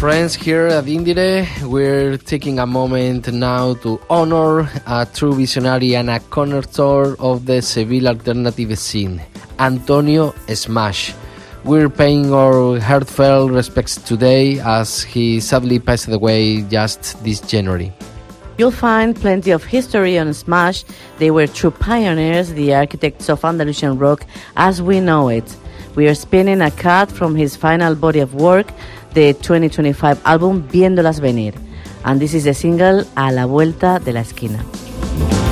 friends here at Indire, we're taking a moment now to honor a true visionary and a connoisseur of the Seville alternative scene, Antonio Smash. We're paying our heartfelt respects today as he sadly passed away just this January. You'll find plenty of history on Smash. They were true pioneers, the architects of Andalusian rock as we know it. We are spinning a cut from his final body of work, the 2025 album Viéndolas Venir. And this is the single A la Vuelta de la Esquina.